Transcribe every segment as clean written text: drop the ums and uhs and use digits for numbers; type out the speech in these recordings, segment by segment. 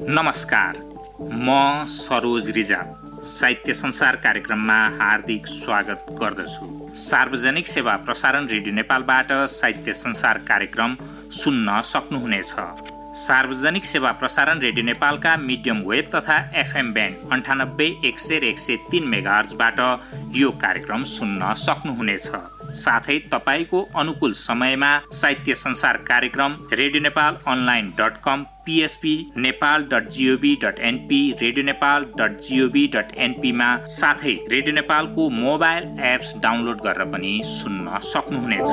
नमस्कार, म सरोज रिजाल साहित्य संसार कार्यक्रममा हार्दिक स्वागत गर्दछु। सार्वजनिक सेवा प्रसारण रेडियो नेपालबाट साहित्य संसार कार्यक्रम सुन्न सक्नुहुनेछ। सार्वजनिक सेवा प्रसारण रेडियो नेपालका मिडियम वेब तथा एफएम ब्यान्ड 98.103 मेगाहर्जबाट यो कार्यक्रम सुन्न सक्नुहुनेछ। साथै तपाईको अनुकूल समयमा साहित्य संसार कार्यक्रम radionepalonline.com, PSP nepal.gov.np, radionepal.gov.np मा साथै रेडियो नेपालको मोबाइल एप्स डाउनलोड गरेर पनि सुन्न सक्नुहुनेछ।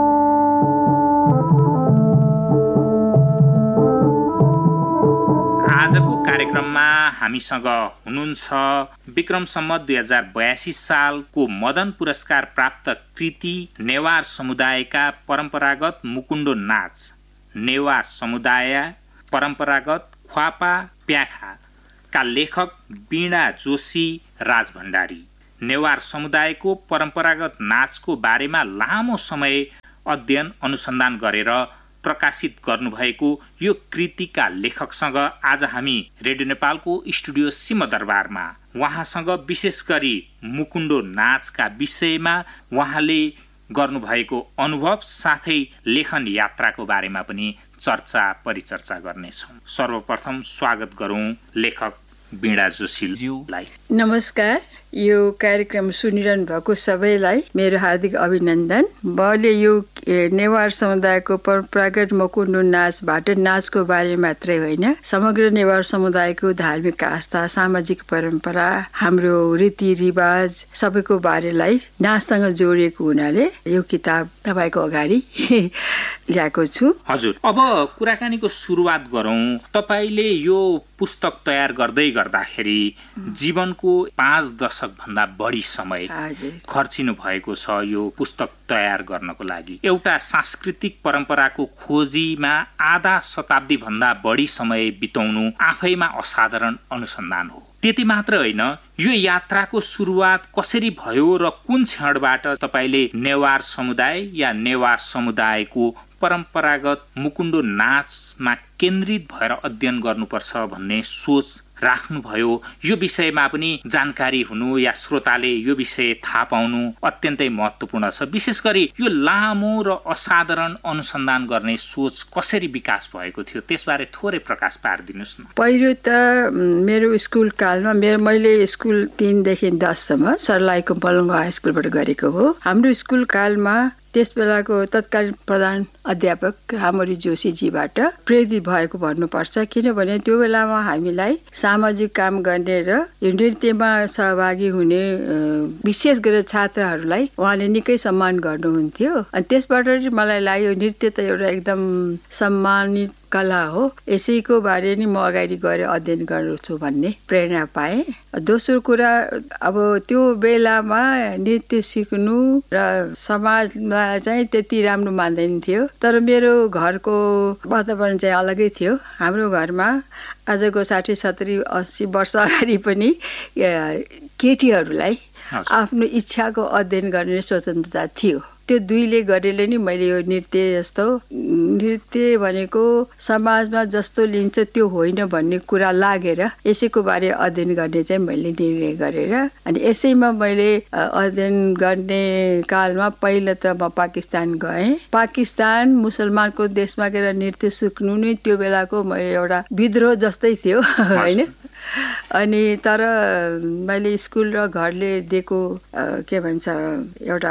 आजको कार्यक्रममा हामीसँग हुनुहुन्छ विक्रम सम्वत 2082 सालको मदन पुरस्कार प्राप्त कृति नेवार समुदायका परम्परागत मुकुण्डो नाच, नेवार समुदाय परम्परागत ख्वापा प्याखा का लेखक वीणा जोशी राजभण्डारी। नेवार समुदायको परम्परागत नाचको बारेमा लामो समय अध्ययन अनुसन्धान गरेर प्रकाशित गर्नुभएको यो कृतिका लेखकसँग आज हामी रेडियो नेपालको स्टुडियो सिंहदरबारमा उहाँसँग विशेष गरी मुकुण्डो नाचका विषयमा उहाँले गर्नुभएको अनुभव साथै लेखन यात्राको बारेमा पनि चर्चा परिचर्चा गर्नेछौँ। सर्वप्रथम स्वागत गरौँ लेखक वीणा जोशीज्यूलाई। नमस्कार, यो कार्यक्रम सुनिरहनु भएको सबैलाई मेरो हार्दिक अभिनन्दन। मैले यो नेवार समुदायको परम्परागत मुकुण्डो नाचबाट नाचको बारे मात्रै होइन, समग्र नेवार समुदायको धार्मिक आस्था, सामाजिक परम्परा, हाम्रो रीतिरिवाज सबैको बारेलाई नाचसँग जोडिएको हुनाले यो किताब तपाईको अगाडि ल्याएको छु। हजुर, अब कुराकानीको सुरुवात गरौँ। तपाईले यो पुस्तक तयार गर्दै गर्दाखेरि जीवनको 5 दशक भन्दा बढी समय खर्चिनु भएको छ यो पुस्तक तयार गर्नको लागि। एउटा सांस्कृतिक परम्पराको खोजीमा आधा शताब्दी भन्दा बढी समय बिताउनु आफैमा असाधारण अनुसन्धान हो। त्यति मात्र होइन, यो यात्राको सुरुवात कसरी भयो र कुन क्षणबाट तपाईले नेवार समुदाय या नेवार समुदायको परम्परागत मुकुण्डो नाचमा केन्द्रित भएर अध्ययन गर्नुपर्छ भन्ने सोच राख्नुभयो, यो विषयमा पनि जानकारी हुनु या श्रोताले यो विषय थाहा पाउनु अत्यन्तै महत्त्वपूर्ण छ। विशेष गरी यो लामो र असाधारण अनुसन्धान गर्ने सोच कसरी विकास भएको थियो त्यसबारे थोरै प्रकाश पारिदिनुहोस् न। पहिलो त मेरो स्कुल कालमा मैले स्कुल 3 देखि 10 सम्म सर्लाहीको पलङ्गो हाई स्कुलबाट गरेको हो। हाम्रो स्कुल कालमा त्यस बेलाको तत्कालीन प्रधान अध्यापक रामरी जोशीजीबाट प्रेरित भएको भन्नुपर्छ, किनभने त्यो बेलामा हामीलाई सामाजिक काम गर्ने र यो नृत्यमा सहभागी हुने विशेष गरेर छात्रहरूलाई उहाँले निकै सम्मान गर्नुहुन्थ्यो। अनि त्यसबाट मलाई लाग्यो नृत्य त एउटा एकदम सम्मानित कला हो, यसैको बारे नि म अगाडि गएर अध्ययन गर्छु भन्ने प्रेरणा पाएँ। दोस्रो कुरा, अब त्यो बेलामा नृत्य सिक्नु र समाजमा चाहिँ त्यति राम्रो मान्दैन थियो, तर मेरो घरको वातावरण चाहिँ अलगै थियो। हाम्रो घरमा आजको 60, 70, 80 वर्ष अगाडि पनि केटीहरूलाई आफ्नो इच्छाको अध्ययन गर्ने स्वतन्त्रता थियो। त्यो दुईले गरेर नि मैले यो नृत्य जस्तो, नृत्य भनेको समाजमा जस्तो लिन्छ त्यो होइन भन्ने कुरा लागेर यसैको बारे अध्ययन गर्ने चाहिँ मैले निर्णय गरेर, अनि यसैमा मैले अध्ययन गर्ने कालमा पहिला त म पाकिस्तान गएँ। पाकिस्तान मुसलमानको देशमा गएर नृत्य सिक्नु नि त्यो बेलाको मैले एउटा विद्रोह जस्तै थियो होइन। अनि तर मैले स्कुल र घरले दिएको के भन्छ एउटा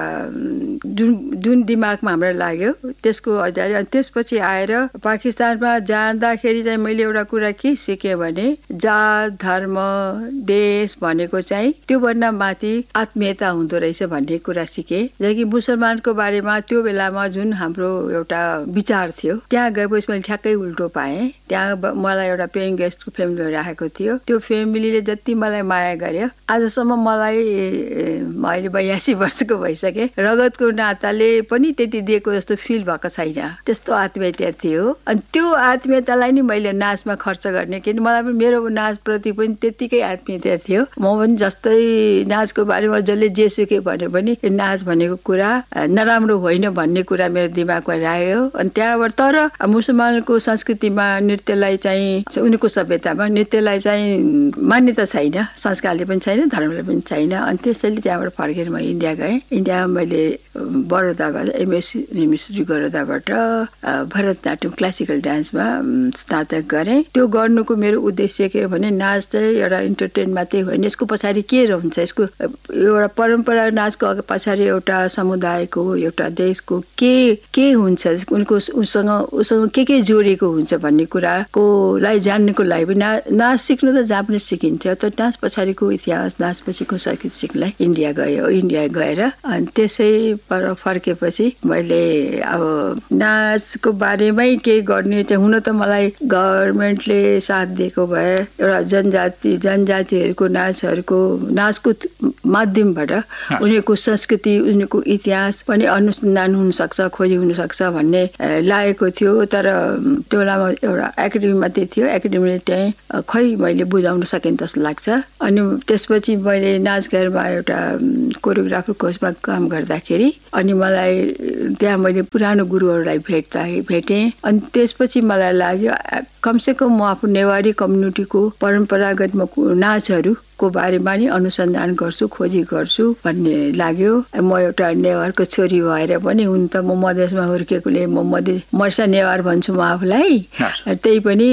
जुन दिमागमा हाम्रो लाग्यो त्यसको अध्ययन। त्यसपछि आएर पाकिस्तानमा जाँदाखेरि चाहिँ मैले एउटा कुरा के सिकेँ भने जात, धर्म, देश भनेको चाहिँ त्योभन्दा माथि आत्मीयता हुँदो रहेछ भन्ने कुरा सिकेँ। जबकि मुसलमानको बारेमा त्यो बेलामा जुन हाम्रो एउटा विचार थियो, त्यहाँ गएपछि मैले ठ्याक्कै उल्टो पाएँ। त्यहाँ मलाई एउटा पेइङ गेस्टको फ्यामिली राखेको थियो। त्यो फ्यामिलीले जति मलाई माया गर्यो आजसम्म मलाई मैले 82 वर्षको भइसके रगतको नाताले पनि त्यति दिएको जस्तो फिल भएको छैन। त्यस्तो आत्मीयता थियो अनि त्यो आत्मीयतालाई नि मैले नाचमा खर्च गर्ने किन मलाई पनि मेरो नाचप्रति पनि त्यतिकै आत्मीयता थियो। म पनि जस्तै नाचको बारेमा जसले जेसुकै भन्यो पनि नाच भनेको कुरा नराम्रो होइन भन्ने कुरा मेरो दिमागमा लाग्यो। अनि त्यहाँबाट तर मुसलमानको संस्कृतिमा नृत्यलाई चाहिँ उनीको सभ्यतामा नृत्यलाई चाहिँ मान्यता छैन, संस्कारले पनि छैन, धर्मले पनि छैन। अनि त्यसैले त्यहाँबाट फर्केर म इन्डिया गएँ। इन्डियामा मैले बडोदाबाट एमएससी बडोदाबाट भरतनाट्यम क्लासिकल डान्समा स्नातक गरेँ। त्यो गर्नुको मेरो उद्देश्य के हो भने नाच चाहिँ एउटा इन्टरटेन मात्रै होइन, यसको पछाडि के रहन्छ, यसको एउटा परम्परा नाचको पछाडि एउटा समुदायको एउटा देशको के हुन्छ उसँग के जोडिएको हुन्छ भन्ने कुराकोलाई जान्नुको लागि पनि नाच सिक्नु त जहाँ पनि सिकिन्थ्यो। तर नाच पछाडिको इतिहास नाच पछिको संस्कृति सिक्नलाई इन्डिया गएर अनि त्यसै पर फर्केपछि मैले अब नाचको बारेमै केही गर्ने चाहिँ हुन त मलाई गभर्मेन्टले साथ दिएको भए एउटा जनजातिहरूको नाचको माध्यमबाट उनीहरूको संस्कृति उनीहरूको इतिहास पनि अनुसन्धान हुनसक्छ, खोजी हुनसक्छ भन्ने लागेको थियो। तर त्यो बेलामा एउटा एकाडेमी मात्रै थियो, एकाडेमीले त्यहीँ खै मैले बुझाउन सकेँ जस्तो लाग्छ। अनि त्यसपछि मैले नाचघरमा एउटा कोरियोग्राफर कोर्समा काम गर्दाखेरि अनि मलाई त्यहाँ मैले पुरानो गुरुहरूलाई भेटेँ। अनि त्यसपछि मलाई लाग्यो कमसेकम म आफ्नो नेवारी कम्युनिटीको परम्परागत नाचहरूको बारेमा नि अनुसन्धान गर्छु, खोजी गर्छु भन्ने लाग्यो। म एउटा नेवारको छोरी भएर पनि हुन त म मधेसमा हुर्केकोले म मर्सा नेवार भन्छु म आफूलाई, त्यही पनि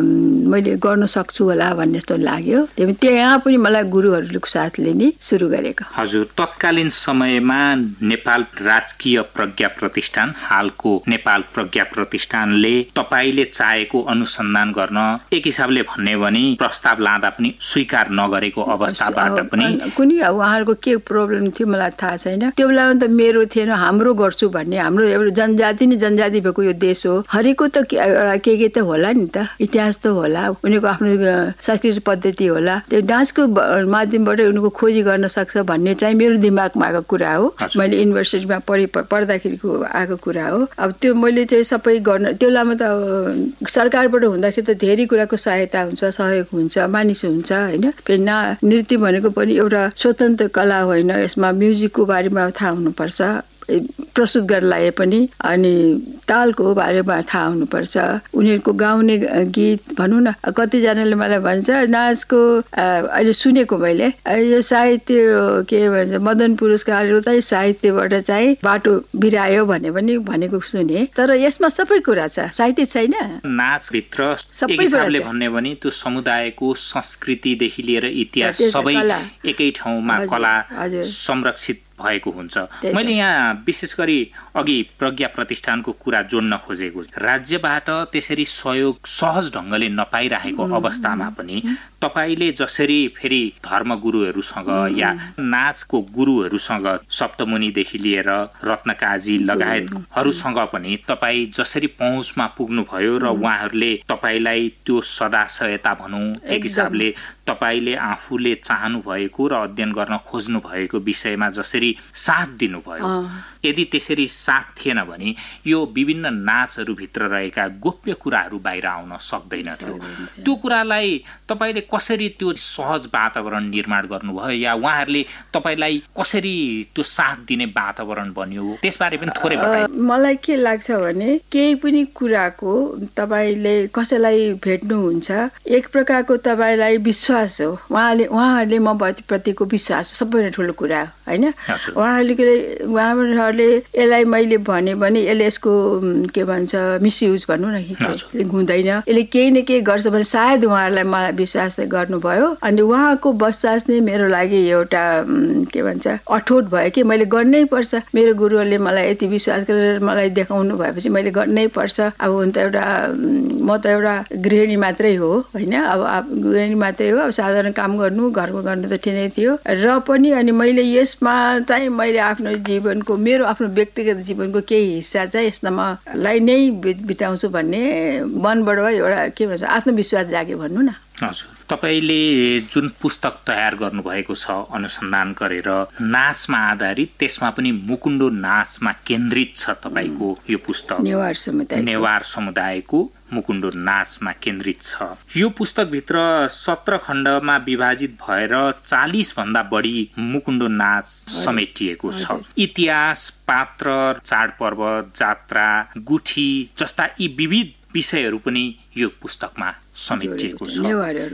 मैले गर्न सक्छु होला भन्ने जस्तो लाग्यो। त्यहाँ पनि मलाई गुरुहरूको साथले नि सुरु गरेको। हजुर, तत्कालीन समयमा नेपाल राजकीय प्रज्ञा प्रतिष्ठान हालको नेपाल प्रज्ञा प्रतिष्ठानले तपाईले चाहेको अनुसन्धान गर्न एक हिसाबले भन्ने भने प्रस्ताव लाँदा पनि स्वीकार नगरेको अवस्थाबाट पनि कुनै उहाँहरूको के प्रब्लम थियो मलाई थाहा छैन। त्यो बेलामा त मेरो थिएन, हाम्रो गर्छु भन्ने, हाम्रो एउटा जनजाति भएको यो देश हो, हरेको त एउटा के त होला नि त, इतिहास त होला, उनीहरूको आफ्नो सांस्कृतिक पद्धति होला, त्यो डान्सको माध्यमबाट उनीहरूको खोजी गर्न सक्छ भन्ने चाहिँ मेरो दिमागमा आएको कुरा हो। मैले युनिभर्सिटीमा पढ्दाखेरिको आएको कुरा हो। अब त्यो मैले चाहिँ सबै गर्न त्यो बेलामा त सरकारबाट हुँदाखेरि त धेरै कुराको सहायता हुन्छ, सहयोग हुन्छ, मानिस हुन्छ होइन। फेरि नृत्य भनेको पनि एउटा स्वतन्त्र कला होइन, यसमा म्युजिकको बारेमा थाहा हुनुपर्छ, प्रस्तुत गर्न लागि पनि, अनि तालको बारेमा थाहा हुनुपर्छ, उनीहरूको गाउने गीत भनौँ न। कतिजनाले मलाई भन्छ नाचको अहिले सुनेको मैले यो साहित्य के भन्छ मदन पुरस्कार चाहिँ साहित्यबाट चाहिँ बाटो बिरायो भनेको सुने, तर यसमा सबै कुरा छ, साहित्य छैन। नाचभित्र एक हिसाबले भन्ने भने त्यो समुदायको संस्कृतिदेखि लिएर इतिहास सबै एकै ठाउँमा कला संरक्षित भएको हुन्छ। मैले यहाँ विशेष गरी अघि प्रज्ञा प्रतिष्ठानको कुरा जोड्न खोजेको, राज्यबाट त्यसरी सहयोग सहज ढङ्गले नपाइरहेको अवस्थामा पनि तपाईले जसरी फेरि धर्मगुरुहरूसँग या नाचको गुरुहरूसँग सप्तमुनिदेखि लिएर रत्नकाजी लगायतहरूसँग पनि तपाई जसरी पहुँचमा पुग्नुभयो र उहाँहरूले तपाईलाई त्यो सदाशयता भनौँ एक हिसाबले तपाईले आफूले चाहनु भएको र अध्ययन गर्न खोज्नु भएको विषयमा जसरी साथ दिनुभयो, यदि त्यसरी साथ थिएन भने यो विभिन्न नाचहरूभित्र रहेका गोप्य कुराहरू बाहिर आउन सक्दैनथ्यो। त्यो कुरालाई तपाईले कसरी त्यो सहज वातावरण निर्माण गर्नुभयो या उहाँहरूले तपाईलाई कसरी त्यो साथ दिने वातावरण बन्यो, त्यसबारे पनि थोरै बताइदिनु। मलाई के लाग्छ भने केही पनि कुराको तपाईले कसैलाई भेट्नुहुन्छ एक प्रकारको तपाईलाई विश्वास हो, उहाँहरूले म प्रतिको विश्वास हो, सबैभन्दा ठुलो कुरा होइन। उहाँहरूले यसलाई मैले भने यसले यसको के भन्छ मिसयुज भनौँ न हुँदैन, यसले केही न केही गर्छ भने सायद उहाँहरूलाई मलाई विश्वास गर्नुभयो। अनि उहाँको विश्वास नै मेरो लागि एउटा के भन्छ अठोट भयो कि मैले गर्नै पर्छ, मेरो गुरुहरूले मलाई यति विश्वास गरेर मलाई देखाउनु भएपछि मैले गर्नै पर्छ। अब हुन त म त एउटा गृहिणी मात्रै हो होइन, अब गृहिणी मात्रै हो, अब साधारण काम गर्नु घरमा गर्नु त ठिकै थियो र पनि अनि मैले यसमा चाहिँ मैले आफ्नो जीवनको मेरो आफ्नो व्यक्तिगत जीवनको केही हिस्सा चाहिँ यसलाई नै बिताउँछु भन्ने मनबाट एउटा के भन्छ आत्मविश्वास जाग्यो भनौँ न। हजुर, तपाईले जुन पुस्तक तयार गर्नुभएको छ अनुसन्धान गरेर नाचमा आधारित, त्यसमा पनि मुकुन्डो नाचमा केन्द्रित छ तपाईको यो पुस्तक। नेवार समुदायको मुकुन्डो नाचमा केन्द्रित छ। यो पुस्तकभित्र 17 खण्डमा विभाजित भएर 40 भन्दा बढी मुकुन्डो नाच समेटिएको छ। इतिहास, पात्र, चाडपर्व, जात्रा, गुठी जस्ता यी विविध विषयहरू पनि यो पुस्तकमा समेटिएको छ।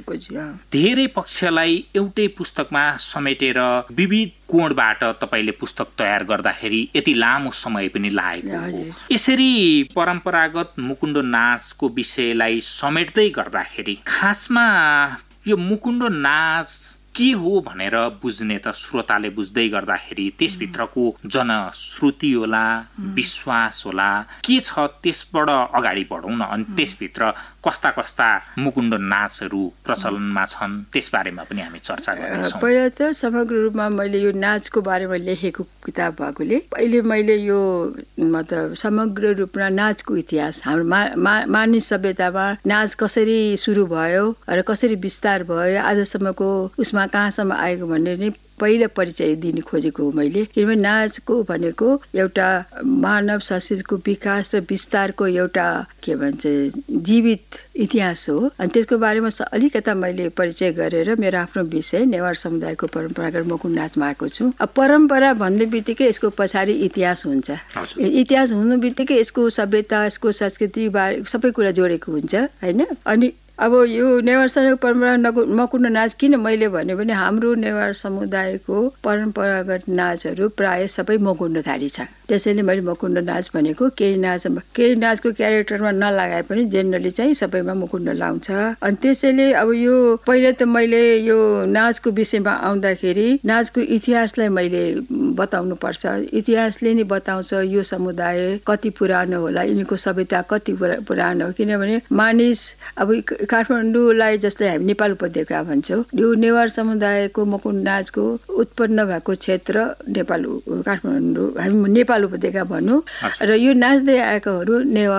धेरै पक्षलाई एउटै पुस्तकमा समेटेर विविध कोणबाट तपाईले पुस्तक तयार गर्दाखेरि यति लामो समय पनि लागेको हो। यसरी परम्परागत मुकुन्डो नाचको विषयलाई समेट्दै गर्दाखेरि खासमा यो मुकुन्डो नाच के हो भनेर बुझ्ने त श्रोताले बुझ्दै गर्दाखेरि त्यसभित्रको जनश्रुति होला, विश्वास होला, के छ त्यसबाट अगाडि बढौँ न। अनि त्यसभित्र कस्ता कस्ता मुकुन्डो नाचहरू प्रचलनमा छन् त्यसबारेमा पनि हामी चर्चा गर्नेछौँ। पहिला त समग्र रूपमा मैले यो नाचको बारेमा लेखेको किताब भएकोले पहिले मैले यो मतलब समग्र रूपमा नाचको इतिहास, हाम्रो मानिस सभ्यतामा नाच कसरी सुरु भयो र कसरी विस्तार भयो आजसम्मको उसमा कहाँसम्म आएको भन्ने नै पहिला परिचय दिन खोजेको हो मैले। किनभने नाचको भनेको एउटा मानव संस्कृतिको विकास र विस्तारको एउटा के भन्छ जीवित इतिहास हो। अनि त्यसको बारेमा अलिकता मैले परिचय गरेर मेरो आफ्नो विषय नेवार समुदायको परम्परागत मुकुन्डो नाचमा आएको छु। अब परम्परा भन्ने बित्तिकै यसको पछाडि इतिहास हुन्छ। इतिहास हुनु बित्तिकै यसको सभ्यता, यसको संस्कृति बारे सबै कुरा जोडेको हुन्छ हैन। अनि अब यो नेवार समुदायको परम्परा मुकुन्डो नाच किन मैले भन्यो भने हाम्रो नेवार समुदायको परम्परागत नाचहरू प्राय सबै मुकुन्डोधारी छ। त्यसैले मैले मुकुन्डो नाच भनेको केही नाचको क्यारेक्टरमा नलागाए पनि जेनरली चाहिँ सबैमा मुकुन्डो लाउँछ। अनि त्यसैले अब यो पहिला त मैले यो नाचको विषयमा आउँदाखेरि नाचको इतिहासलाई मैले बताउनु पर्छ। इतिहासले नै बताउँछ यो समुदाय कति पुरानो होला, यिनीको सभ्यता कति पुरानो हो। किनभने मानिस अब काठमाडौँलाई जस्तै हामी नेपाल उपत्यका भन्छौँ, यो नेवार समुदायको मुकुन्डो नाचको उत्पन्न भएको क्षेत्र नेपाल काठमाडौँ, हामी नेपाल उपत्यका भनौँ र यो नाच्दै आएकोहरू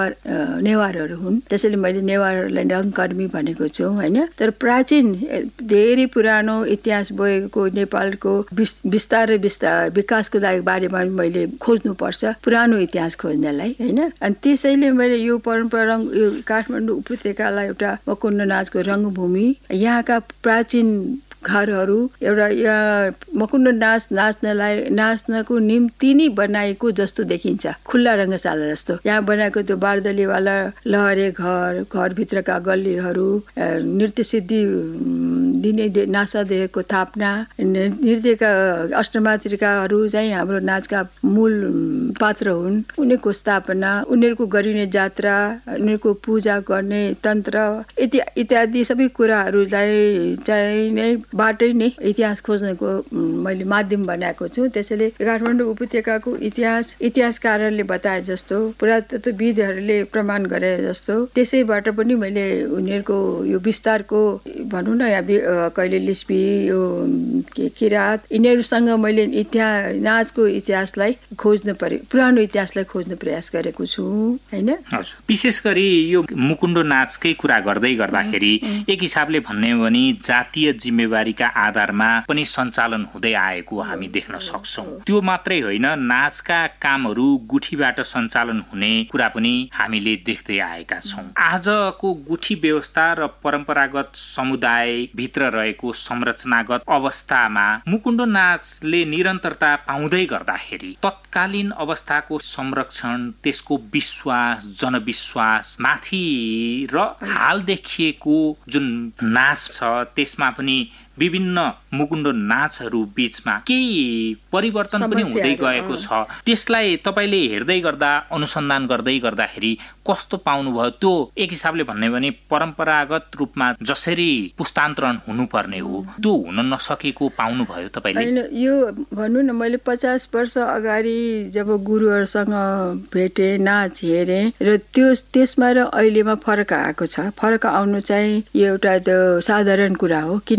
नेवारहरू हुन्। त्यसैले मैले नेवारहरूलाई रङकर्मी भनेको छु हैन। तर प्राचीन धेरै पुरानो इतिहास बोकेको नेपालको विस्तार र विकासको लागि बारेमा मैले खोज्नुपर्छ, पुरानो इतिहास खोज्नलाई हैन। अनि त्यसैले मैले यो परम्परा यो काठमाडौँ उपत्यकालाई एउटा मुकुन्डो नाचको रङ्गभूमि, यहाँका प्राचीन घरहरू एउटा यहाँ मुकुन्डो नाच्नको निम्ति नै बनाएको जस्तो देखिन्छ, खुल्ला रङ्गशाला जस्तो। यहाँ बनाएको त्यो बारदलीवाला लहरे घरभित्रका गल्लीहरू, नृत्य सिद्धि दिने नाचदेखिको थाप्ना, नृत्यका अष्टमातृकाहरू चाहिँ हाम्रो नाचका मूल पात्र हुन्। उनीहरूको स्थापना, उनीहरूको गरिने जात्रा, उनीहरूको पूजा गर्ने तन्त्र इत्यादि सबै कुराहरूलाई चाहिँ नै बाटै नै इतिहास खोज्नको मैले माध्यम बनाएको छु। त्यसैले काठमाडौँ उपत्यकाको इतिहासकारहरूले बताए जस्तो, पुरातत्वविदहरूले प्रमाण गरे जस्तो, त्यसैबाट पनि मैले उनीहरूको यो विस्तारको भनौँ न, या कहिले लिस्बी, यो किरात, यिनीहरूसँग मैले नाचको इतिहासलाई खोज्नु पर्यो, पुरानो इतिहासलाई खोज्ने प्रयास गरेको छु हैन। विशेष गरी यो मुकुन्डो नाचकै कुरा गर्दै गर्दाखेरि एक हिसाबले भन्ने हो भने जातीय जिम्मेवारीका आधारमा पनि सञ्चालन हुँदै आएको हामी देख्न सक्छौँ। त्यो मात्रै होइन, नाचका कामहरू गुठीबाट सञ्चालन हुने कुरा पनि हामीले देख्दै आएका छौँ। आजको गुठी व्यवस्था र परम्परागत समुदाय भित्र रहेको संरचनागत अवस्थामा मुकुन्डो नाचले निरन्तरता पाउँदै गर्दाखेरि तत्कालीन अवस्थाको संरक्षण, त्यसको विश्वास, जनविश्वास माथि र हाल देखिएको जुन नाच छ त्यसमा पनि विभिन्न मुकुन्डो नाचहरू बीचमा केही परिवर्तन पनि हुँदै गएको छ। त्यसलाई तपाईले हेर्दै गर्दा, अनुसन्धान गर्दै गर्दाखेरि कस्तो पाउनुभयो? त्यो एक हिसाबले भन्ने भने परम्परागत रूपमा जसरी पुस्तान्तरण हुनुपर्ने हो त्यो हुन नसकेको पाउनुभयो तपाईले? यो भन्नु न, मैले 50 वर्ष अगाडि जब गुरुहरूसँग भेटे, नाच हेरे र त्यसमा र अहिलेमा फरक आएको छ। फरक आउनु चाहिँ यो एउटा साधारण कुरा हो। किनभने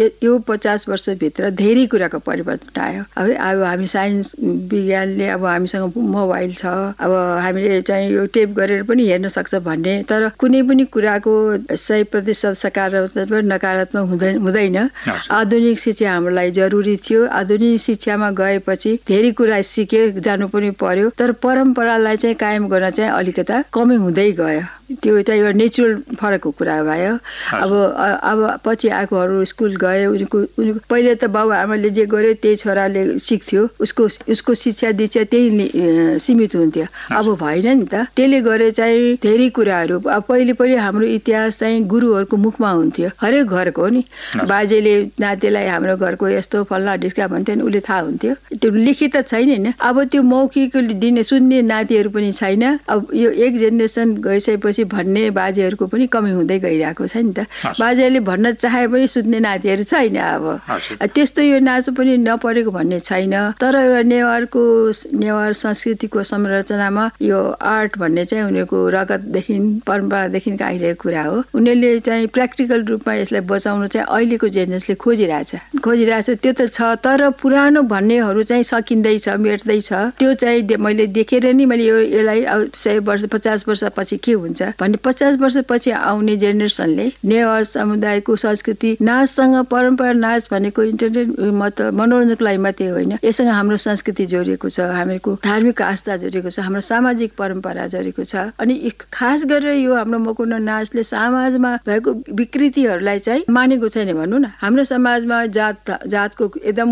यो 50 वर्षभित्र धेरै कुराको परिवर्तन आयो। अब हामी साइन्स विज्ञानले अब हामीसँग मोबाइल छ, अब हामीले चाहिँ यो टेप गरेर पनि हेर्न सक्छ भन्ने, तर कुनै पनि कुराको 100% सकारात्मक नकारात्मक हुँदैन। आधुनिक शिक्षा हाम्रो लागि जरुरी थियो। आधुनिक शिक्षामा गएपछि धेरै कुरा सिके जानु पनि पर्यो, तर परम्परालाई चाहिँ कायम गर्न चाहिँ अलिकता कमी हुँदै गयो। त्यो त एउटा नेचुरल फरकको कुरा भयो। अब पछि आएकोहरू स्कुल गए, उनीको पहिले त बाबु आमाले जे गर्यो त्यही छोराले सिक्थ्यो, उसको शिक्षा दीक्षा त्यही सीमित हुन्थ्यो। अब भएन नि त, त्यसले गरे चाहिँ धेरै कुराहरू। अब पहिले पनि हाम्रो इतिहास चाहिँ गुरुहरूको मुखमा हुन्थ्यो, हरेक घरको नि। बाजेले नातिलाई हाम्रो घरको यस्तो फल्ला ढिस्का भन्थ्यो नि, उसले थाहा हुन्थ्यो। त्यो लिखित त छैन नि। अब त्यो मौखिक दिने सुन्ने नातिहरू पनि छैन। अब यो एक जेनेरेसन गइसकेपछि भन्ने बाजेहरूको पनि कमी हुँदै गइरहेको छ नि त। बाजेले भन्न चाहे पनि सुन्ने नातिहरू छैन। अब त्यस्तो यो नाच पनि नपरेको भन्ने छैन, तर एउटा नेवार संस्कृतिको संरचनामा यो आर्ट भन्ने चाहिँ उनीहरूको रगतदेखि परम्परादेखि आइरहेको कुरा हो। उनीहरूले चाहिँ प्र्याक्टिकल रूपमा यसलाई बचाउनु चाहिँ अहिलेको जेनेरेसनले खोजिरहेछ। त्यो त छ, तर पुरानो भन्नेहरू चाहिँ सकिँदैछ, मेट्दैछ। त्यो चाहिँ मैले देखेर नि मैले यसलाई 100 वर्ष 50 वर्षपछि के हुन्छ भन्ने 50 वर्षपछि आउने जेनेरेसनले नेवार समुदायको संस्कृति नाचसँग, परम्परा नाच भनेको इन्टरनेट मनोरञ्जनको लागि मात्रै होइन, यससँग हाम्रो संस्कृति जोडिएको छ, हामीहरूको धार्मिक आस्था जोडिएको छ, हाम्रो सामाजिक परम्परा जोडिएको छ। अनि खास गरेर यो हाम्रो मकुण्डो नाचले समाजमा भएको विकृतिहरूलाई चाहिँ मानेको छैन भनौँ न। हाम्रो समाजमा जातको एकदम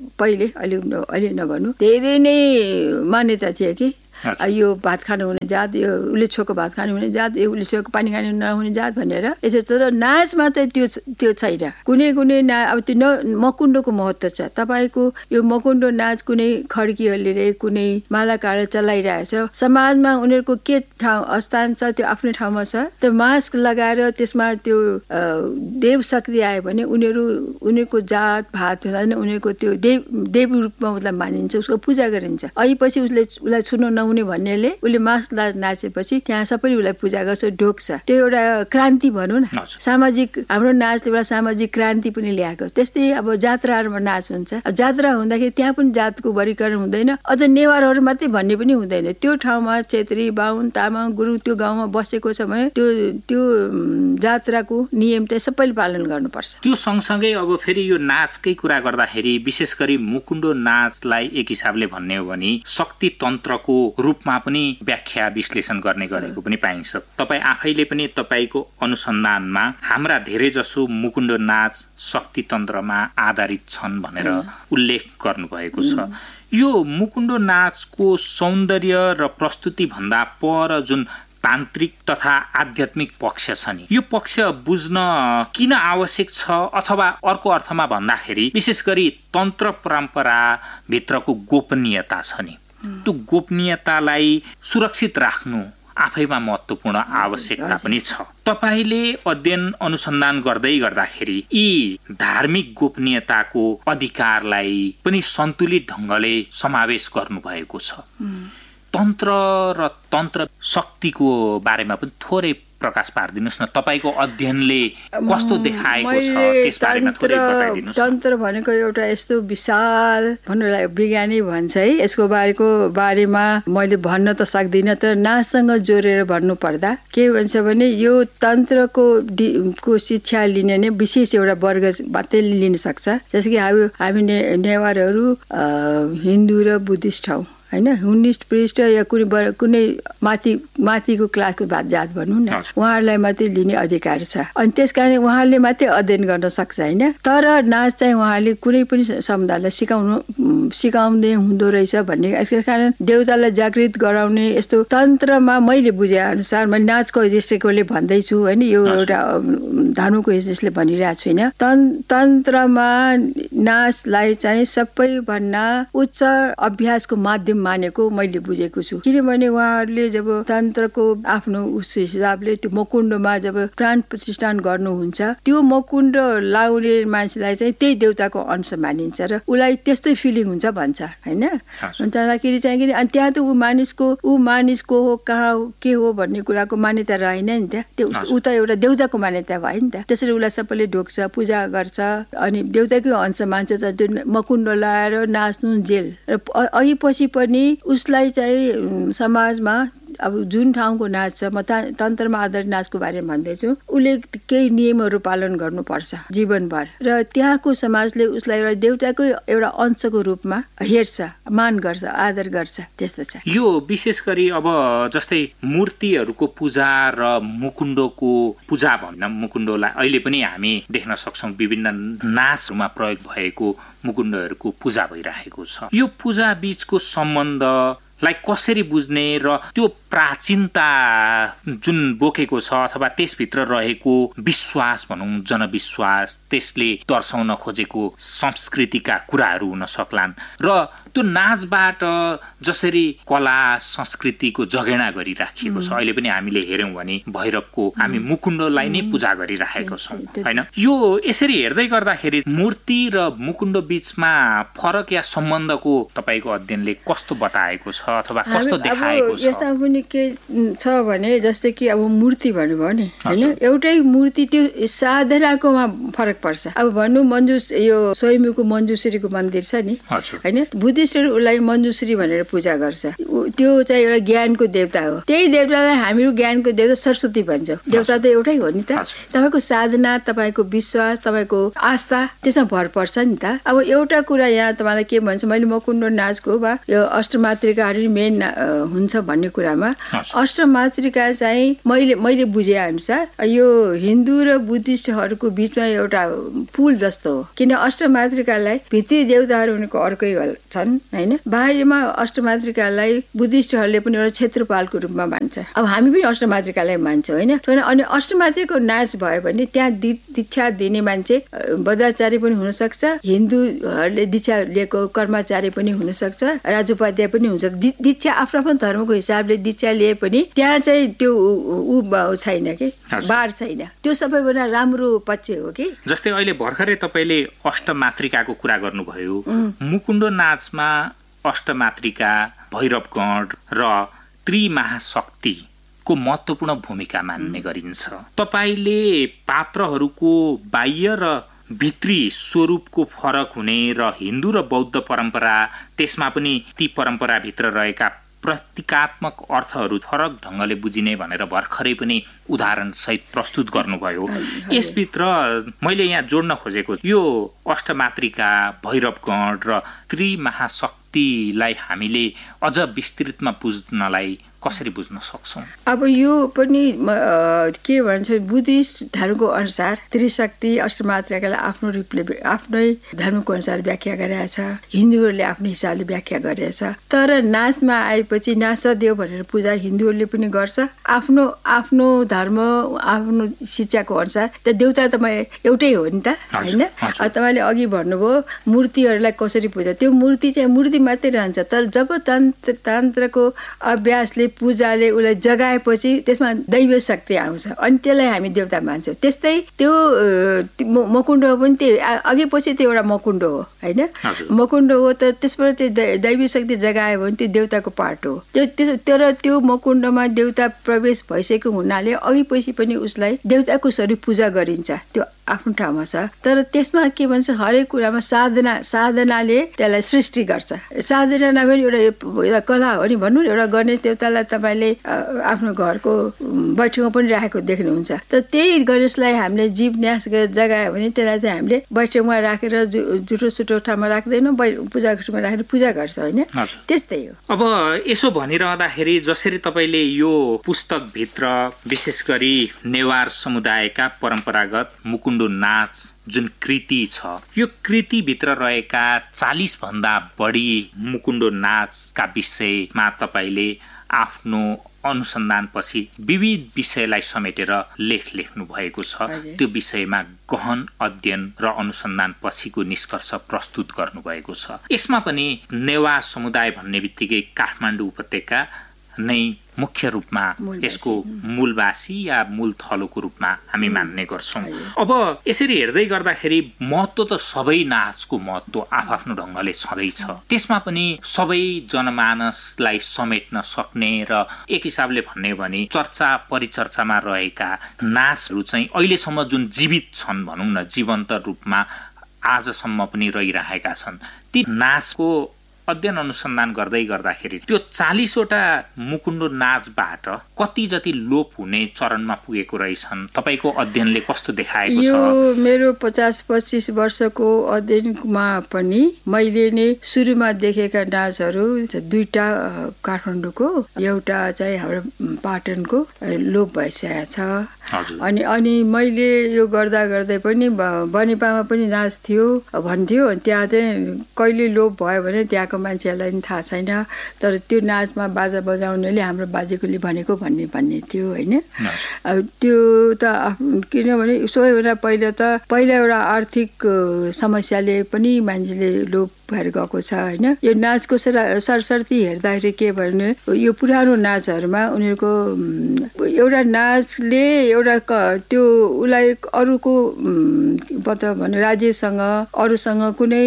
अहिले नभनौँ, धेरै नै मान्यता थियो कि यो भात खानु हुने जात, यो उसले छोएको भात खानु हुने जात, यो उसले छोएको पानी खानु नहुने जात भनेर यसो। तर नाचमा त त्यो छैन। कुनै अब त्यो मकुण्डोको महत्त्व छ। तपाईँको यो मकुण्डो नाच कुनै खड्कीहरूले कुनै मालाकाँडा चलाइरहेछ, समाजमा उनीहरूको के स्थान छ त्यो आफ्नै ठाउँमा छ। त्यो मास्क लगाएर त्यसमा त्यो देव शक्ति आयो भने उनीहरूको जात भात हुँदैन, उनीहरूको त्यो देव रूपमा उसलाई मानिन्छ, उसको पूजा गरिन्छ। अहिले उसलाई छुन नहुने भन्नेले उसले मास्क नाचेपछि त्यहाँ सबैले उसलाई पूजा गर्छ, ढोक्छ। त्यो एउटा क्रान्ति भनौँ न, सामाजिक हाम्रो नाचले एउटा सामाजिक क्रान्ति पनि ल्याएको। त्यस्तै अब जात्राहरूमा नाच हुन्छ। अब जात्रा हुँदाखेरि त्यहाँ पनि जातको वर्गीकरण हुँदैन, अझ नेवारहरू मात्रै भन्ने पनि हुँदैन। त्यो ठाउँमा क्षेत्री, बाहुन, तामाङ, गुरुङ त्यो गाउँमा बसेको छ भने त्यो जात्राको नियम चाहिँ सबैले पालन गर्नुपर्छ। त्यो सँगसँगै अब फेरि यो नाचकै कुरा गर्दाखेरि विशेष गरी मुकुण्डो नाचलाई एक हिसाबले भन्ने हो भने शक्ति तन्त्रको रूपमा पनि व्याख्या विश्लेषण गर्ने गरेको पनि पाइन्छ। तपाईँ आफैले पनि तपाईँको अनुसन्धानमा हाम्रा धेरै जसो मुकुण्डो नाच शक्ति तन्त्रमा आधारित छन् भनेर उल्लेख गर्नुभएको छ। यो मुकुण्डो नाचको सौन्दर्य र प्रस्तुति भन्दा पर जुन तान्त्रिक तथा आध्यात्मिक पक्ष छ नि, यो पक्ष बुझ्न किन आवश्यक छ? अथवा अर्को अर्थमा भन्दाखेरि विशेष गरी तन्त्र परम्परा भित्रको गोपनीयता छ नि, त्यो गोपनीयतालाई सुरक्षित राख्नु आफैमा महत्त्वपूर्ण आवश्यकता पनि छ। तपाईले अध्ययन अनुसन्धान गर्दाखेरि यी धार्मिक गोपनीयताको अधिकारलाई पनि सन्तुलित ढङ्गले समावेश गर्नुभएको छ। तन्त्र र तन्त्र शक्तिको बारेमा पनि थोरै प्रकाश पारिदिनुस् न। तपाईको अध्ययनले कस्तो देखाएको छ त्यस बारेमा थोरै बताइदिनुस्। तन्त्र भनेको एउटा यस्तो विशाल भन्नुलाई विज्ञानी भन्छ है, यसको बारेमा मैले भन्न त सक्दिनँ, तर नाचसँग जोडेर भन्नु पर्दा के भन्छ भने यो तन्त्रको शिक्षा लिने नै विशेष एउटा वर्ग मात्रै लिन सक्छ। जस्तो कि हामी नेवारहरू हिन्दू र बुद्धिस्ट हौ होइन, हुनिस्ट प्रिस्ट या कुनै माथिको क्लासको जात भनौँ न, उहाँहरूलाई मात्रै लिने अधिकार छ। अनि त्यस कारण उहाँहरूले मात्रै अध्ययन गर्न सक्छ होइन। तर नाच चाहिँ उहाँहरूले कुनै पनि समुदायलाई सिकाउँदै हुँदो रहेछ भन्ने, यस कारण देवतालाई जागृत गराउने यस्तो तन्त्रमा मैले बुझे अनुसार, मैले नाचको दृष्टिकोणले भन्दैछु होइन, यो एउटा धर्मको हिसाबले भनिरहेको छुइनँ। तन्त्रमा नाचलाई चाहिँ सबैभन्दा उच्च अभ्यासको माध्यम मानेको मैले बुझेको छु। किनभने उहाँहरूले जब तन्त्रको आफ्नो उस हिसाबले त्यो मकुण्डमा जब प्राण प्रतिष्ठान गर्नुहुन्छ, त्यो मकुण्ड लाउने मान्छेलाई चाहिँ त्यही देउताको अंश मानिन्छ र उसलाई त्यस्तै फिलिङ हुन्छ भन्छ हैन। हुँदाखेरि चाहिँ किन अनि त्यहाँ त ऊ मानिसको हो कहाँ हो के हो भन्ने कुराको मान्यता रहेन नि त। त्यो ऊ त एउटा देउताको मान्यता भयो नि त। त्यसरी उसलाई सबैले ढोक्छ, पूजा गर्छ अनि देउताकै अंश मान्छ। त्यो मकुण्ड लाएर नाच्नु जेल र अघि पछि पनि उसलाई चाहिँ समाजमा अब जुन ठाउँको नाच छ, म तन्त्रमा आधारित नाचको बारेमा भन्दैछु, उसले केही नियमहरू पालन गर्नुपर्छ जीवनभर र त्यहाँको समाजले उसलाई एउटा देउताको एउटा अंशको रूपमा हेर्छ, मान गर्छ, आदर गर्छ। त्यस्तो छ यो। विशेष गरी अब जस्तै मूर्तिहरूको पूजा र मुकुण्डको पूजा भन्न, मुकुण्डलाई अहिले पनि हामी देख्न सक्छौँ विभिन्न नाचमा प्रयोग भएको मुकुण्डहरूको पूजा भइरहेको छ। यो पूजा बीचको सम्बन्धलाई कसरी बुझ्ने र त्यो प्राचीनता जुन बोकेको छ अथवा त्यसभित्र रहेको विश्वास भनौँ, जनविश्वास, त्यसले दर्शाउन खोजेको संस्कृतिका कुराहरू हुन सक्लान् र त्यो नाचबाट जसरी कला संस्कृतिको जगेर्ना गरिराखिएको छ। अहिले पनि हामीले हेर्यौँ भने भैरवको हामी मुकुण्डलाई नै पूजा गरिराखेका छौँ हैन। यो यसरी हेर्दै गर्दाखेरि मूर्ति र मुकुण्ड बीचमा फरक या सम्बन्धको तपाईको अध्ययनले कस्तो बताएको छ अथवा कस्तो देखाएको छ? यसमा पनि के छ भने जस्तै कि अब मूर्ति भन्नुभयो नि हैन, एउटै मूर्ति त्यो साधनाकोमा फरक पर्छ। अब भन्नु यो स्वयम्भूको मञ्जुश्रीको मन्दिर छ नि हैन, बुद्धिस्टहरू उसलाई मञ्जुश्री भनेर पूजा गर्छ। त्यो चाहिँ एउटा ज्ञानको देवता हो। त्यही देवतालाई हामीहरू ज्ञानको देवता सरस्वती भन्छौँ। देवता त एउटै हो नि त। तपाईँको साधना, तपाईँको विश्वास, तपाईँको आस्था त्यसमा भर पर्छ नि त। अब एउटा कुरा यहाँ तपाईँलाई के भन्छ, मैले मकुण्ड नाचको वा यो अष्टमातृकाहरू मेन हुन्छ भन्ने कुरामा, अष्टमातृका चाहिँ मैले बुझे अनुसार यो हिन्दू र बुद्धिस्टहरूको बीचमा एउटा पुल जस्तो हो। किन अष्टमातृकालाई भित्री देवताहरू उनीको अर्कै छन् हैन। बाहिरमा अष्टमातृकालाई बुद्धिस्टहरूले पनि एउटा क्षेत्रपालको रूपमा मान्छ। अब हामी पनि अष्टमातृकालाई मान्छौँ हैन। अनि अष्टमातृको नाच भयो भने त्यहाँ दीक्षा दिने मान्छे बदाचार्य पनि हुन सक्छ, हिन्दूहरूले दीक्षा लिएको कर्मचारी पनि हुन सक्छ, राजोपाध्याय पनि हुन्छ। दीक्षा आफ्नो धर्मको हिसाबले दीक्षा लिए पनि त्यहाँ चाहिँ त्यो छैन कि बार छैन। त्यो सबैभन्दा राम्रो पक्ष हो कि। जस्तै अहिले भर्खरै तपाईले अष्टमातृकाको कुरा गर्नुभयो। मुकुण्ड नाचमा अष्टमातृका, भैरवगण र त्रिमहाशक्तिको महत्त्वपूर्ण भूमिका मान्ने गरिन्छ। तपाईले पात्रहरूको बाह्य र भित्री स्वरूपको फरक हुने र हिन्दू र बौद्ध परम्परा, त्यसमा पनि ती परम्पराभित्र रहेका प्रतीकात्मक अर्थहरू फरक ढङ्गले बुझिने भनेर भर्खरै पनि उदाहरण सहित प्रस्तुत गर्नुभयो। यसभित्र मैले यहाँ जोड्न खोजेको यो अष्टमातृका, भैरवगण र त्रिमहाशक्तिलाई हामीले अझ विस्तृतमा बुझ्नलाई कसरी बुझ्न सक्छौँ? अब यो पनि के भन्छ, बुद्धिस्ट धर्मको अनुसार त्रिशक्ति अष्टमातृकालाई आफ्नो रूपले आफ्नै धर्मको अनुसार व्याख्या गरेका छ, हिन्दूहरूले आफ्नो हिसाबले व्याख्या गरेका छ। तर नाचमा आएपछि नाचदेव भनेर पूजा हिन्दूहरूले पनि गर्छ। आफ्नो आफ्नो धर्म, आफ्नो शिक्षाको अनुसार त देउता त एउटै हो नि त हैन। तपाईँले अघि भन्नुभयो मूर्तिहरूलाई कसरी पूजा, त्यो मूर्ति चाहिँ मूर्ति मात्रै रहन्छ। तर जब तन्त्रको अभ्यासले पूजाले उसलाई जगाएपछि त्यसमा दैव शक्ति आउँछ अनि त्यसलाई हामी देवता मान्छौँ। त्यस्तै त्यो मकुण्ड पनि त्यो अघि पछि त्यो एउटा मकुण्ड हो हैन, मकुण्ड हो। त त्यसबाट त्यो दैवी शक्ति जगायो भने त्यो देवताको पार्ट हो। तर त्यो मकुण्डमा देवता प्रवेश भइसकेको हुनाले अघि पछि पनि उसलाई देवताको स्वरूप पूजा गरिन्छ। त्यो आफ्नो ठाउँमा छ। तर त्यसमा के भन्छ, हरेक कुरामा साधनाले त्यसलाई सृष्टि गर्छ। साधना नभए एउटा कला हो नि भनौँ। एउटा गणेश देवतालाई तपाईँले आफ्नो घरको बैठकमा पनि राखेको देख्नुहुन्छ। त त्यही गणेशलाई हामीले जीवन्यास जगायो भने त्यसलाई चाहिँ हामीले बैठकमा राखेर जुठो सुठो ठाउँमा राख्दैनौँ, पूजा घरमा राखेर पूजा गर्छ होइन। त्यस्तै हो। अब यसो भनिरहँदाखेरि जसरी तपाईँले यो पुस्तकभित्र विशेष गरी नेवार समुदायका परम्परागत मुकुण्ड नाच जुन कृति छ, यो कृतिभित्र रहेका 40 भन्दा बढी मुकुण्ड नाचका विषयमा तपाईले आफ्नो अनुसन्धानपछि विविध विषयलाई समेटेर लेख लेख्नु भएको छ। त्यो विषयमा गहन अध्ययन र अनुसन्धान पछिको निष्कर्ष प्रस्तुत गर्नुभएको छ। यसमा पनि नेवार समुदाय भन्ने बित्तिकै काठमाडौँ उपत्यका नै मुख्य रूपमा यसको मूलवासी या मूल थलोको रूपमा हामी मान्ने गर्छौं। अब यसरी हेर्दै गर्दाखेरि महत्त्व त सबै नाचको महत्त्व आफ्नो ढंगले छँदैछ। त्यसमा पनि सबै जनमानसलाई समेट्न सक्ने र एक हिसाबले भन्ने भने चर्चा परिचर्चामा रहेका नाचहरू चाहिँ अहिलेसम्म जुन जीवित छन् भनौं न, जीवन्त रूपमा आजसम्म पनि रहिरहेका छन्, ती नाचको अध्ययन अनुसन्धान गर्दै गर्दाखेरि त्यो 40 वटा मुकुण्डो नाचबाट कति जति लोप हुने चरणमा पुगेको रहेछन्? तपाईको अध्ययनले कस्तो देखाएको छ? यो मेरो 50-25 वर्षको अध्ययनमा पनि मैले नै सुरुमा देखेका नाचहरू दुईटा काठमाडौँको, एउटा चाहिँ हाम्रो पाटनको लोप भइसकेको छ। अनि मैले यो गर्दा गर्दै पनि बनेपामा पनि नाच थियो भन्थ्यो। त्यहाँ चाहिँ कहिले लोप भयो भने त्यहाँको मान्छेहरूलाई पनि थाहा छैन, तर त्यो नाचमा बाजा बजाउनेले हाम्रो बाजेकोले भनेको भन्ने थियो होइन। अब त्यो त किनभने सबैभन्दा पहिला एउटा आर्थिक समस्याले पनि मान्छेले लोप भएर गएको छ होइन। यो नाचको सरसर्ती हेर्दाखेरि के भने यो पुरानो नाचहरूमा उनीहरूको एउटा नाचले एउटा त्यो उसलाई अरूको मतलब भने राज्यसँग अरूसँग कुनै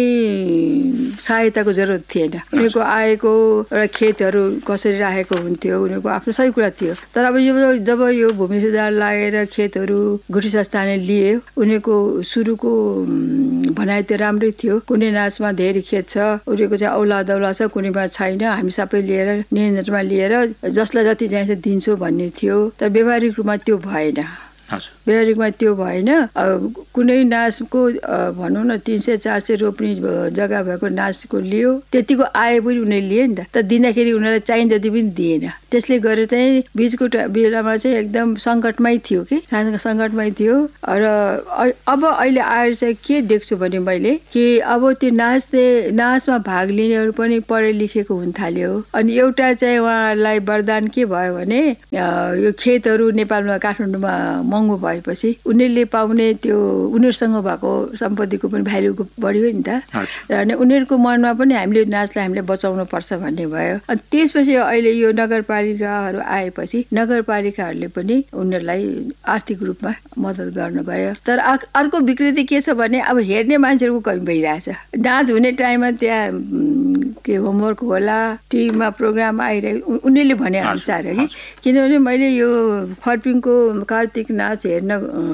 सहायताको जरुरत थिएन। उनीहरूको आएको एउटा खेतहरू कसरी राखेको हुन्थ्यो, उनीहरूको आफ्नो सबै कुरा थियो। तर अब जब यो भूमि सुधार लागेर खेतहरू गुठी संस्थानले लिए, उनीहरूको सुरुको भनाइ त राम्रै थियो, कुनै नाचमा धेरै खेत छ, उनीहरूको चाहिँ औलादौला छ, कुनैमा छैन, हामी सबै लिएर नियन्त्रणमा लिएर जसलाई जति चाहिन्छ दिन्छौ भन्ने थियो। तर व्यावहारिक रूपमा त्यो भएन। व्यावहारिकमा त्यो भएन। कुनै नाचको भनौँ न 300-400 रोप्ने जग्गा भएको नाचको लियो, त्यतिको आए पनि उनीहरूले लिए नि त, तर दिँदाखेरि उनीहरूलाई चाहिने जति पनि दिएन। त्यसले गर्दा चाहिँ बीचको बेलामा चाहिँ एकदम सङ्कटमै थियो कि सङ्कटमै थियो। र अब अहिले आएर चाहिँ के देख्छु भने मैले कि अब त्यो नाचमा भाग लिनेहरू पनि पढे लेखेको हुन थाल्यो। अनि एउटा चाहिँ उहाँहरूलाई वरदान के भयो भने यो खेतहरू नेपालमा काठमाडौँमा महँगो भएपछि उनीहरूले पाउने त्यो उनीहरूसँग भएको सम्पत्तिको पनि भ्यालु बढ्यो नि त। र उनीहरूको मनमा पनि हामीले नाचलाई हामीले बचाउनु पर्छ भन्ने भयो। अनि त्यसपछि अहिले यो नगरपालिकाहरू आएपछि नगरपालिकाहरूले पनि उनीहरूलाई आर्थिक रूपमा मद्दत गर्न गयो। तर अर्को विकृति के छ भने अब हेर्ने मान्छेहरूको कमी भइरहेछ। नाच हुने टाइममा त्यहाँ के होमवर्क होला, टिभीमा प्रोग्राम आइरहेको उनीहरूले भने अनुसार कि, किनभने मैले यो फर्पिङको कार्तिक नाच हेर्न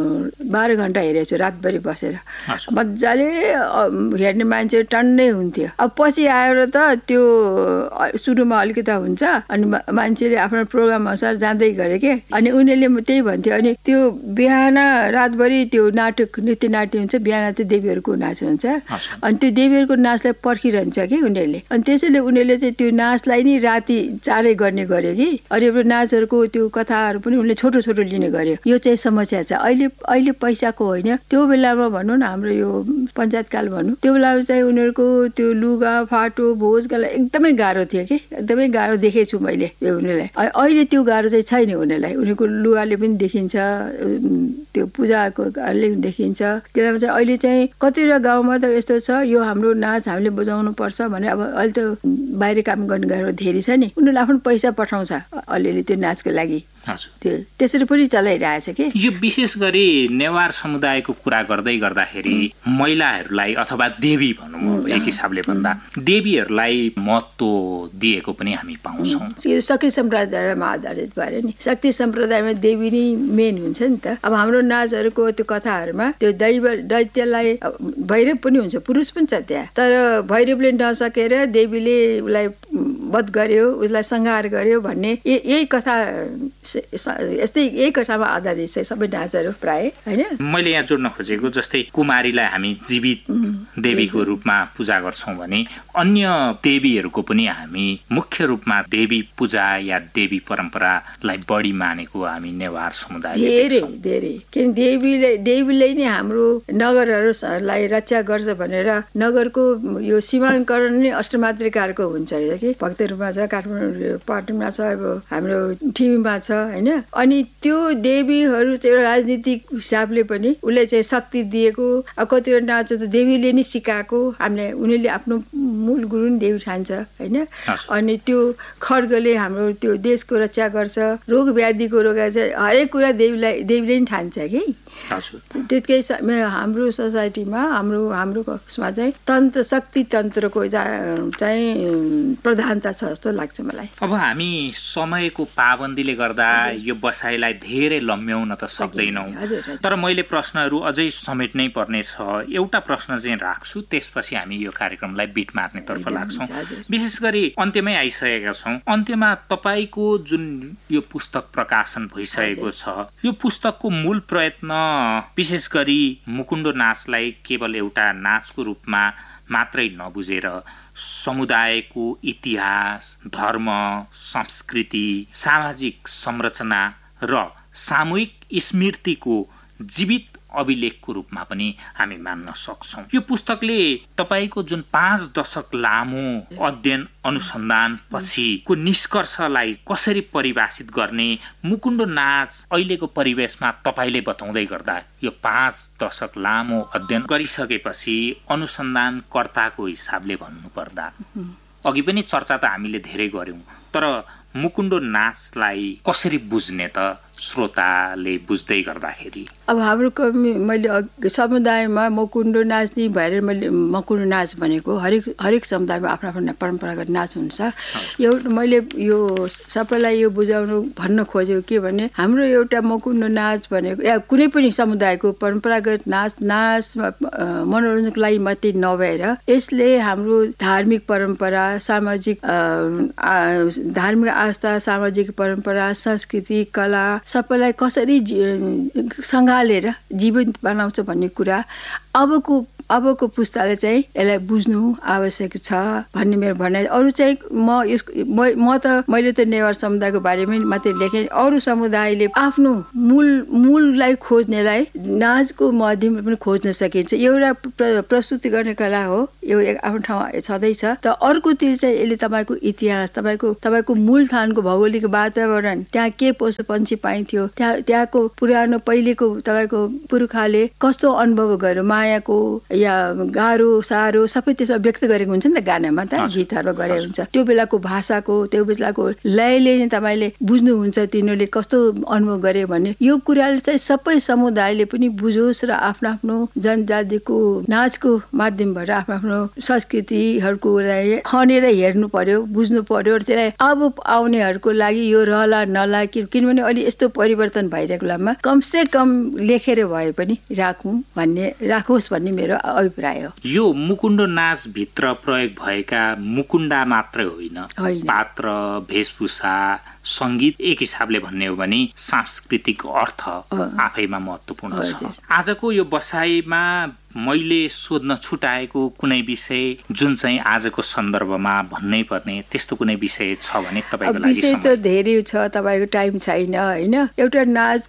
12 घण्टा हेरेको छु रातभरि बसेर। मजाले हेर्ने मान्छे टन्नै हुन्थ्यो। अब पछि आएर त त्यो सुरुमा अलिकति हुन्छ, अनि मान्छेले आफ्नो प्रोग्राम अनुसार जाँदै गरे के। अनि उनीहरूले त्यही भन्थ्यो। अनि त्यो बिहान रातभरि त्यो नृत्य नाट्य हुन्छ, बिहान चाहिँ देवीहरूको नाच हुन्छ। अनि त्यो देवीहरूको नाचलाई पर्खिरहन्छ कि उनीहरूले। अनि त्यसैले उनीहरूले चाहिँ त्यो नाचलाई नि राति चाँडै गर्ने गर्यो कि। अनि एउटा नाचहरूको त्यो कथाहरू पनि उनीहरूले छोटो छोटो लिने गर्यो। यो चाहिँ समस्या छ। अहिले पैसाको होइन, त्यो बेलामा भनौँ न हाम्रो यो पञ्चायतकाल भनौँ, त्यो बेलामा चाहिँ उनीहरूको त्यो लुगा फाटो भोजका लागि एकदमै गाह्रो थियो कि, एकदमै गाह्रो देखेको छु मैले त्यो उनीहरूलाई। अहिले त्यो गाह्रो चाहिँ छैन उनीहरूलाई। उनीहरूको लुगाले पनि देखिन्छ, त्यो पूजाको पनि देखिन्छ। किनभने चाहिँ अहिले चाहिँ कतिवटा गाउँमा त यस्तो छ, यो हाम्रो नाच हामीले बजाउनु पर्छ भने अब अहिले त बाहिर काम गर्ने गाह्रो धेरै छ नि, उनीहरूले आफ्नो पैसा पठाउँछ अलिअलि त्यो नाचको लागि। त्यसरी पनि चलाइरहेछ कि। यो विशेष गरी नेवार समुदायको कुरा गर्दै गर्दाखेरि महिलाहरूलाई अथवा देवी भनौँ एक हिसाबले भन्दा देवीहरूलाई महत्त्व दिएको पनि हामी पाउँछौँ। यो शक्ति सम्प्रदायमा आधारित भएर नि, शक्ति सम्प्रदायमा देवी नै मेन हुन्छ नि त। अब हाम्रो नाचहरूको त्यो कथाहरूमा त्यो दैत्यलाई भैरव पनि हुन्छ, पुरुष पनि छ त्यहाँ। तर भैरवले नसकेर देवीले उसलाई वध गर्यो, उसलाई संहार गर्यो भन्ने यही कथा, यस्तै यही कथामा आधारित छ सबै नाचहरू प्राय होइन। मैले यहाँ जोड्न खोजेको जस्तै कुमारीलाई हामी जीवित देवीको रूपमा पूजा गर्छौँ भने अन्य देवीहरूको पनि हामी मुख्य रूपमा देवी पूजा या देवी परम्परालाई बढी मानेको हामी नेवार समुदाय धेरै। किन देवीले नै हाम्रो नगरहरूलाई रक्षा गर्छ भनेर नगरको यो सीमाङ्करण नै अष्टमातृकाहरूको हुन्छ कि, भक्त कफतेरुमा छ, काठमाडौँ पाटनमा छ, अब हाम्रो ठिमीमा छ हैन। अनि त्यो देवीहरू चाहिँ एउटा राजनीतिक हिसाबले पनि उसले चाहिँ शक्ति दिएको, कतिवटा नाच त देवीले नै सिकाएको, हामीले उनीहरूले आफ्नो मूल गुरु नै देवी ठान्छ हैन। अनि त्यो खड्गले हाम्रो त्यो देशको रक्षा गर्छ, रोग व्याधिको रोग चाहिँ हरेक कुरा देवीले नै ठान्छ कि। त्यतिकै हाम्रो सोसाइटीमा हाम्रो उसमा चाहिँ तन्त्र शक्ति तन्त्रको चाहिँ प्रधानता छ जस्तो लाग्छ मलाई। अब हामी समयको पाबन्दीले गर्दा यो बसाइलाई धेरै लम्ब्याउन त सक्दैनौँ, तर मैले प्रश्नहरू अझै समेट्नै पर्ने छ। एउटा प्रश्न चाहिँ राख्छु, त्यसपछि हामी यो कार्यक्रमलाई बिट मार्नेतर्फ लाग्छौँ। विशेष गरी अन्त्यमै आइसकेका छौँ। अन्त्यमा तपाईँको जुन यो पुस्तक प्रकाशन भइसकेको छ, यो पुस्तकको मूल प्रयत्न विशेष गरी मुकुन्डो नाचलाई केवल एउटा नाचको रूपमा मात्रै नबुझेर समुदायको इतिहास, धर्म, संस्कृति, सामाजिक संरचना र सामूहिक स्मृतिको जीवित अभिलेखको रूपमा पनि हामी मान्न सक्छौँ। यो पुस्तकले तपाईँको जुन 5 दशक लामो अध्ययन अनुसन्धान पछिको निष्कर्षलाई कसरी परिभाषित गर्ने, मुकुन्डो नाच अहिलेको परिवेशमा तपाईँले बताउँदै गर्दा यो 5 दशक लामो अध्ययन गरिसकेपछि अनुसन्धानकर्ताको हिसाबले भन्नुपर्दा, अघि पनि चर्चा त हामीले धेरै गर्यौं, तर मुकुन्डो नाचलाई कसरी बुझ्ने त श्रोताले बुझ्दै गर्दाखेरि? अब हाम्रो मैले समुदायमा मुकुन्डो नाच नि भएर मैले मुकुन्डो नाच भनेको हरेक समुदायमा आफ्नो आफ्नो परम्परागत नाच हुन्छ। मैले यो सबैलाई यो बुझाउनु भन्न खोजेको के भने, हाम्रो एउटा मुकुन्डो नाच भनेको या कुनै पनि समुदायको परम्परागत नाच मनोरञ्जनको लागि मात्रै नभएर यसले हाम्रो धार्मिक परम्परा, सामाजिक धार्मिक आस्था, सामाजिक परम्परा, संस्कृति, कला सबैलाई कसरी सँगालेर जीवित बनाउँछ भन्ने कुरा अबको पुस्ताले चाहिँ यसलाई बुझ्नु आवश्यक छ भन्ने मेरो भनाइ। अरू चाहिँ मैले त नेवार समुदायको बारेमा मात्रै लेखेँ। अरू समुदायले आफ्नो मूललाई खोज्नेलाई नाचको माध्यमले पनि खोज्न सकिन्छ। एउटा प्रस्तुति गर्ने कला हो, यो आफ्नो ठाउँ छँदैछ। तर अर्कोतिर चाहिँ यसले तपाईँको इतिहास, तपाईँको मूल स्थानको भौगोलिक वातावरण, त्यहाँ के पशु पन्छी पाइन्थ्यो, त्यहाँको पुरानो पहिलेको तपाईँको पुर्खाले कस्तो अनुभव गर्यो, मायाको या गाह्रो साह्रो सबै त्यसमा व्यक्त गरेको हुन्छ नि त गानामा, त गीतहरू गरेको हुन्छ। त्यो बेलाको भाषाको, त्यो बेलाको लयले तपाईँले बुझ्नुहुन्छ तिनीहरूले कस्तो अनुभव गरे भन्ने। यो कुराले चाहिँ सबै समुदायले पनि बुझोस् र आफ्नो आफ्नो जनजातिको नाचको माध्यमबाट आफ्नो आफ्नो संस्कृतिहरूको खनेर हेर्नु पर्यो, बुझ्नु पर्यो। र त्यसलाई अब आउनेहरूको लागि यो रहला नला, किनभने अहिले यस्तो परिवर्तन भइरहेको बेलामा कमसे कम लेखेर भए पनि राखोस् भन्ने मेरो अभिप्राय हो। यो मुकुन्डो नाच भित्र प्रयोग भएका मुकुन्डा मात्रै होइन, पात्र, वेशभूषा, संगीत, एक हिसाबले भन्ने हो भने सांस्कृतिक अर्थ आफैमा महत्त्वपूर्ण छ। आजको यो बसाइमा मैले सोध्न छुटाएको कुनै विषय जुन चाहिँ आजको सन्दर्भमा भन्नै पर्ने त्यस्तो कुनै विषय छ भने तपाईको लागि? विषय त धेरै छ, तपाईको टाइम छैन हैन। एउटा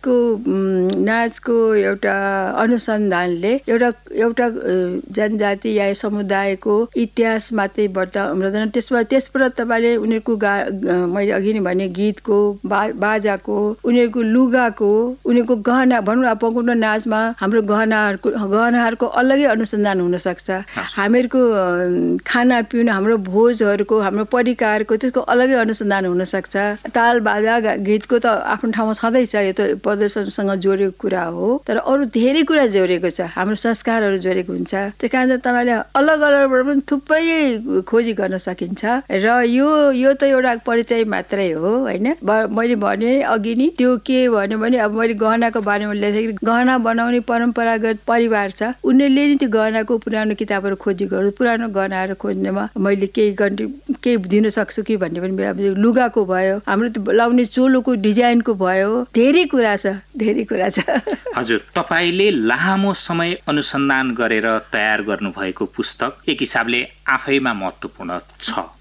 नाचको एउटा अनुसन्धानले एउटा जनजाति या समुदायको इतिहास मात्रै बताउँदैन, त्यसबाट तपाईले उनीहरुको मैले अघि नै भने गीतको, बाजाको, उनीहरुको लुगाको, उनीहरुको गहना, भनौँ न मुकुन्डो नाचमा हाम्रो गहनाहरूको अलगै अनुसन्धान हुन सक्छ। हामीहरूको खानापिना, हाम्रो भोजहरूको, हाम्रो परिकारको त्यसको अलगै अनुसन्धान हुन सक्छ। ताल बाजा गीतको त आफ्नो ठाउँमा छँदैछ, यो त प्रदर्शनसँग जोडेको कुरा हो। तर अरू धेरै कुरा जोडेको छ, हाम्रो संस्कारहरू जोडेको हुन्छ। त्यस कारण तपाईँले अलग अलगबाट पनि थुप्रै खोजी गर्न सकिन्छ। र यो त एउटा परिचय मात्रै हो होइन। मैले भने अघि नि त्यो के भन्यो भने, अब मैले गहनाको बारेमा लेखेको, गहना बनाउने परम्परागत परिवार छ, उनीहरूले नि त्यो गहनाको पुरानो किताबहरू खोजी गर्छु। पुरानो गहनाहरू खोज्नेमा मैले केही दिन सक्छु कि भन्ने पनि लुगाको भयो, हाम्रो लाउने चोलोको डिजाइनको भयो, धेरै कुरा छ। हजुर, तपाईले लामो समय अनुसन्धान गरेर तयार गर्नुभएको पुस्तक एक हिसाबले आफैमा महत्त्वपूर्ण छ।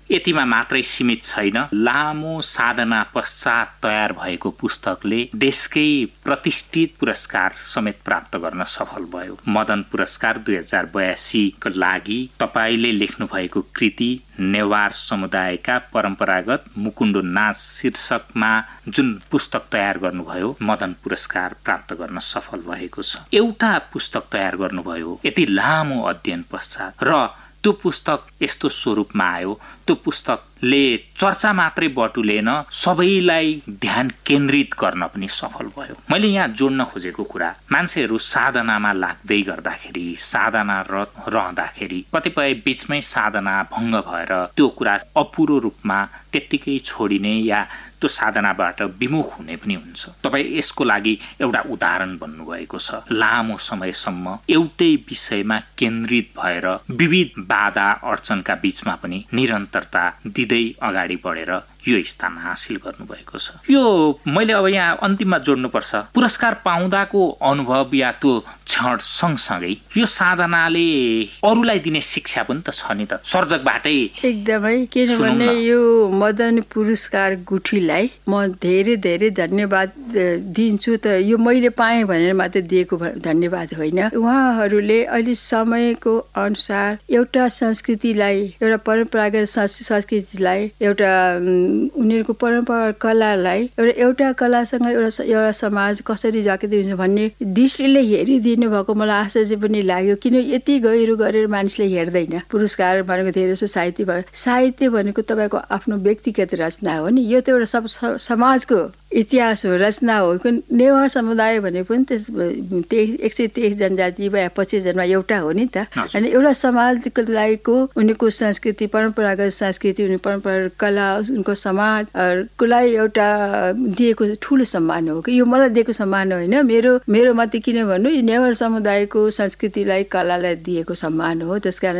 यतिमा मात्रै सीमित छैन। लामो साधना पश्चात तयार भएको पुस्तकले देशकै प्रतिष्ठित पुरस्कार समेत प्राप्त गर्न सफल भयो। मदन पुरस्कार 2082 को लागि तपाईले लेख्नु भएको कृति नेवार समुदायका परम्परागत मुकुण्डो नाच शीर्षकमा जुन पुस्तक तयार गर्नुभयो मदन पुरस्कार प्राप्त गर्न सफल भएको छ। एउटा पुस्तक तयार गर्नुभयो यति लामो अध्ययन पश्चात र त्यो पुस्तक यस्तो स्वरूपमा आयो। त्यो पुस्तकले चर्चा मात्रै बटुलेन, सबैलाई ध्यान केन्द्रित गर्न पनि सफल भयो। मैले यहाँ जोड्न खोजेको कुरा मान्छेहरू साधनामा लाग्दै गर्दाखेरि, साधना रहँदाखेरि कतिपय बीचमै साधना भङ्ग भएर त्यो कुरा अपुरो रूपमा त्यत्तिकै छोडिने या त्यो साधनाबाट विमुख हुने पनि हुन्छ। तपाईँ यसको लागि एउटा उदाहरण बन्नुभएको छ। लामो समयसम्म एउटै विषयमा केन्द्रित भएर विविध बाधा अडचनका बीचमा पनि निरन्तरता दिँदै अगाडि बढेर यो स्थान हासिल गर्नुभएको छ। यो मैले अब यहाँ अन्तिममा जोड्नुपर्छ, पुरस्कार पाउँदाको अनुभव या त्यो क्षण सँगसँगै यो साधनाले अरूलाई दिने शिक्षा पनि त छ नि त, सर्जकबाटै। एकदमै, किनभने यो मदन पुरस्कार गुठीलाई म धेरै धेरै धन्यवाद दिन्छु। त यो मैले पाएँ भनेर मात्रै दिएको धन्यवाद होइन। उहाँहरूले अहिले समयको अनुसार एउटा संस्कृतिलाई, एउटा परम्परागत संस्कृतिलाई, एउटा उनीहरूको परम्परा कलालाई एउटा कलासँग एउटा समाज कसरी जाँदै हुन्छ भन्ने दृष्टिले हेरिदिनु भएको मलाई आश्चर्य पनि लाग्यो। किन यति गहिरो गरेर मानिसले हेर्दैन। पुरस्कार भनेको धेरै जसो साहित्य भयो। साहित्य भनेको तपाईँको आफ्नो व्यक्तिगत रचना हो नि, यो त एउटा समाजको इतिहास हो, रचना हो। नेवार समुदाय भनेको पनि 123 जनजाति वा 25 जनमा एउटा हो नि त। अनि एउटा समाजको लागिको उनीको संस्कृति, परम्परागत संस्कृति, उनी परम्परागत कला, उनको समाजको लागि एउटा दिएको ठुलो सम्मान हो कि यो मलाई दिएको सम्मान होइन, मेरो मात्रै किन भन्नु, यो नेवार समुदायको संस्कृतिलाई, कलालाई दिएको सम्मान हो। त्यसकारण